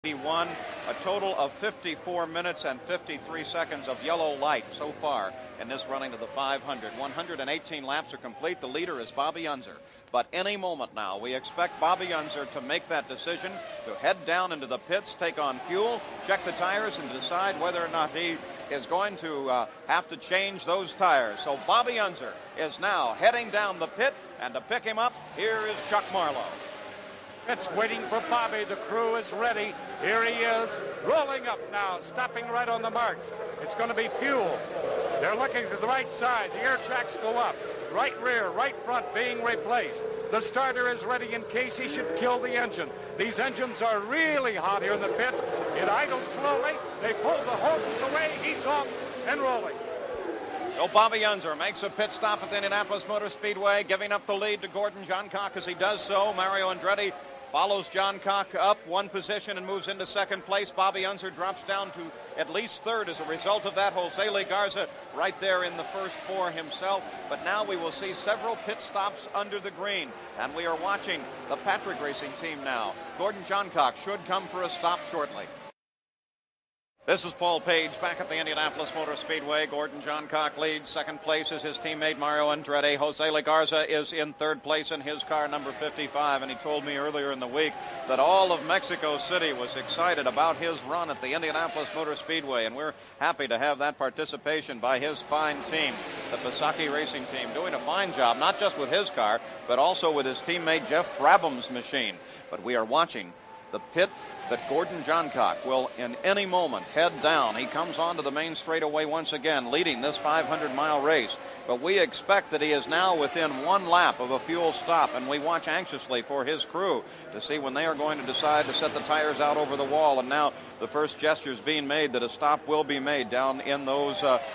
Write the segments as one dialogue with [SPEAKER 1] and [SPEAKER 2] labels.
[SPEAKER 1] He won a total of 54 minutes and 53 seconds of yellow light so far in this running to the 500. 118 laps are complete. The leader is Bobby Unser. But any moment now, we expect Bobby Unser to make that decision, to head down into the pits, take on fuel, check the tires, and decide whether or not he is going to have to change those tires. So Bobby Unser is now heading down the pit, and to pick him up, here is Chuck Marlowe.
[SPEAKER 2] It's waiting for Bobby. The crew is ready. Here he is, rolling up now, stopping right on the marks. It's going to be fuel. They're looking to the right side. The air tracks go up. Right rear, right front being replaced. The starter is ready in case he should kill the engine. These engines are really hot here in the pits. It idles slowly. They pull the hoses away. He's off and rolling.
[SPEAKER 1] So Bobby Unser makes a pit stop at the Indianapolis Motor Speedway, giving up the lead to Gordon Johncock as he does so. Mario Andretti follows Johncock up one position and moves into second place. Bobby Unser drops down to at least third as a result of that. Jose Lee Garza right there in the first four himself. But now we will see several pit stops under the green. And we are watching the Patrick Racing team now. Gordon Johncock should come for a stop shortly. This is Paul Page back at the Indianapolis Motor Speedway. Gordon Johncock leads. Second place is his teammate Mario Andretti. Jose Lee Garza is in third place in his car, number 55. And he told me earlier in the week that all of Mexico City was excited about his run at the Indianapolis Motor Speedway. And we're happy to have that participation by his fine team, the Pasaki Racing team, doing a fine job, not just with his car, but also with his teammate Jeff Brabham's machine. But we are watching the pit that Gordon Johncock will in any moment head down. He comes onto the main straightaway once again, leading this 500-mile race. But we expect that he is now within one lap of a fuel stop, and we watch anxiously for his crew to see when they are going to decide to set the tires out over the wall. And now the first gestures being made that a stop will be made down in those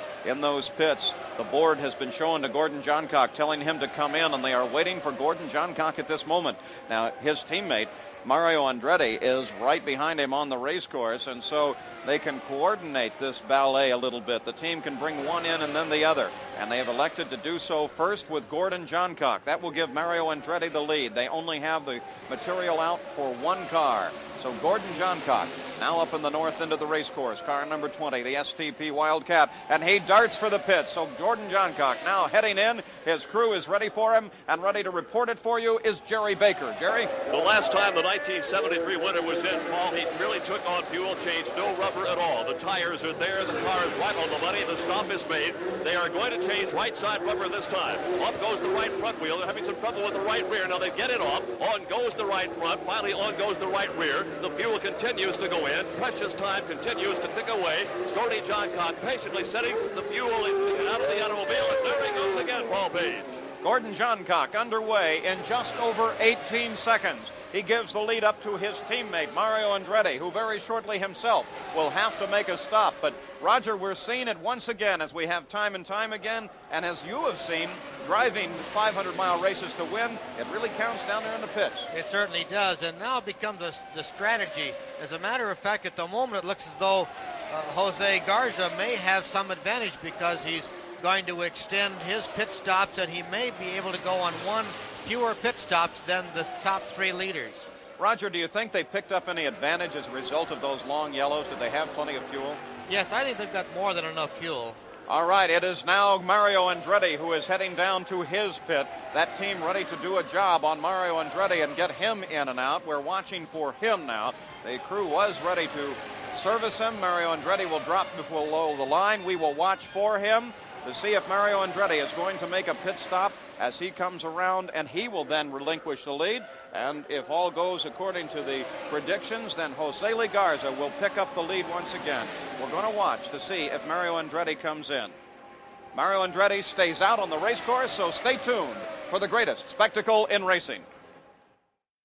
[SPEAKER 1] pits. The board has been shown to Gordon Johncock, telling him to come in, and they are waiting for Gordon Johncock at this moment. Now, his teammate Mario Andretti is right behind him on the race course, and so they can coordinate this ballet a little bit. The team can bring one in and then the other, and they have elected to do so first with Gordon Johncock. That will give Mario Andretti the lead. They only have the material out for one car. So Gordon Johncock now up in the north end of the race course, car number 20, the STP Wildcat, and he darts for the pit. So Gordon Johncock now heading in. His crew is ready for him, and ready to report it for you is Jerry Baker. Jerry?
[SPEAKER 3] The last time the 1973 winner was in, Paul, he really took on fuel, changed no rubber at all. The tires are there, the car is right on the money, the stop is made. They are going to change right side rubber this time. Off goes the right front wheel. They're having some trouble with the right rear. Now they get it off. On goes the right front. Finally on goes the right rear. The fuel continues to go in. Precious time continues to tick away. Gordon Johncock patiently setting the fuel out of the automobile. And there he goes again, Paul Page.
[SPEAKER 1] Gordon Johncock underway in just over 18 seconds. He gives the lead up to his teammate, Mario Andretti, who very shortly himself will have to make a stop. But, Roger, we're seeing it once again, as we have time and time again, and as you have seen, driving 500-mile races to win, it really counts down there in the pits.
[SPEAKER 4] It certainly does, and now it becomes the strategy. As a matter of fact, at the moment, it looks as though Jose Garza may have some advantage because he's going to extend his pit stops, and he may be able to go on one fewer pit stops than the top three leaders.
[SPEAKER 1] Roger, do you think they picked up any advantage as a result of those long yellows? Did they have plenty of fuel?
[SPEAKER 4] Yes, I think they've got more than enough fuel.
[SPEAKER 1] All right, it is now Mario Andretti who is heading down to his pit. That team ready to do a job on Mario Andretti and get him in and out. We're watching for him now. The crew was ready to service him. Mario Andretti will drop below the line. We will watch for him to see if Mario Andretti is going to make a pit stop as he comes around, and he will then relinquish the lead. And if all goes according to the predictions, then Jose Lee Garza will pick up the lead once again. We're going to watch to see if Mario Andretti comes in. Mario Andretti stays out on the race course, so stay tuned for the greatest spectacle in racing.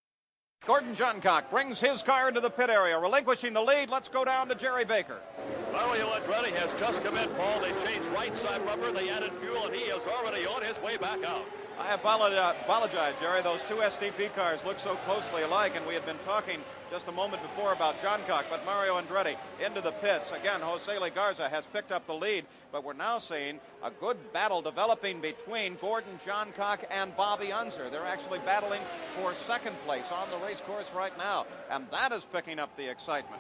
[SPEAKER 1] Gordon Johncock brings his car into the pit area, relinquishing the lead. Let's go down to Jerry Baker.
[SPEAKER 3] Mario Andretti has just come in, Paul. They changed right side rubber. They added fuel, and he is already on his way back out.
[SPEAKER 1] I apologize, Jerry. Those two STP cars look so closely alike, and we had been talking just a moment before about Johncock, but Mario Andretti into the pits. Again, Jose Legarza has picked up the lead, but we're now seeing a good battle developing between Gordon Johncock and Bobby Unser. They're actually battling for second place on the race course right now, and that is picking up the excitement.